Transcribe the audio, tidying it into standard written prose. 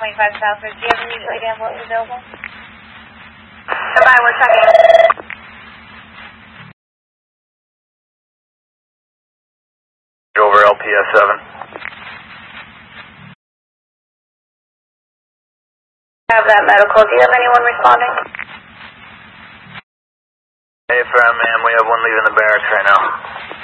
25 Southbridge. Do you have immediate idea of what was available? Goodbye, we're checking. Over LPS 7. Have that medical. Do you have anyone responding? Hey, Fram, man, we have one leaving the barracks right now.